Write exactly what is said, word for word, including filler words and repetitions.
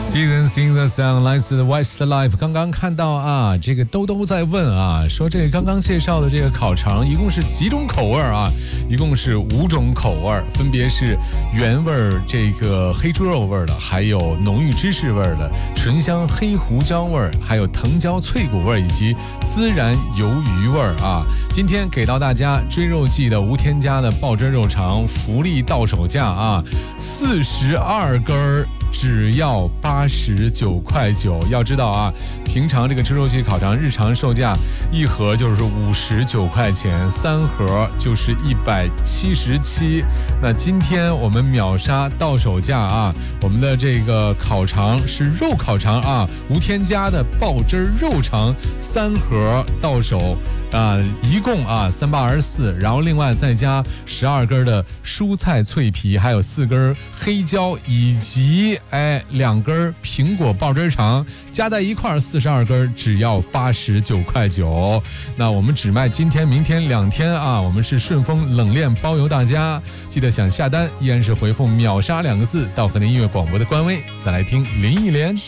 Season Sing the Song 来自 Westlife。 刚刚看到啊，这个兜兜在问啊，说这个刚刚介绍的这个烤肠一共是几种口味啊？一共是五种口味，分别是原味儿这个黑猪肉味儿的，还有浓郁芝士味儿的，醇香黑胡椒味儿，还有藤椒脆骨味儿，以及孜然鱿鱼味儿啊。今天给到大家追肉季的无添加的爆汁肉肠福利到手价啊，四十二根儿。只要八十九块九，要知道啊，平常这个吃肉季烤肠日常售价一盒就是五十九块钱，三盒就是一百七十七。那今天我们秒杀到手价啊，我们的这个烤肠是肉烤肠啊，无添加的爆汁肉肠，三盒到手。啊，一共啊三八二十四，然后另外再加十二根的蔬菜脆皮，还有四根黑椒，以及哎两根苹果爆汁肠，加在一块四十二根，只要八十九块九。那我们只卖今天、明天两天啊，我们是顺丰冷链包邮大家。记得想下单，依然是回复“秒杀”两个字到河南音乐广播的官微，再来听林忆莲。